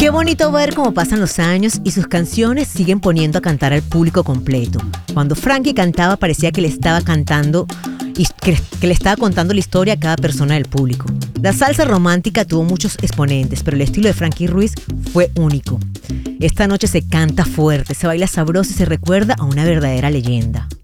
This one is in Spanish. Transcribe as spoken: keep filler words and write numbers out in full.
Qué bonito ver cómo pasan los años y sus canciones siguen poniendo a cantar al público completo. Cuando Frankie cantaba parecía que le estaba cantando y que, que le estaba contando la historia a cada persona del público. La salsa romántica tuvo muchos exponentes, pero el estilo de Frankie Ruiz fue único. Esta noche se canta fuerte, se baila sabroso y se recuerda a una verdadera leyenda.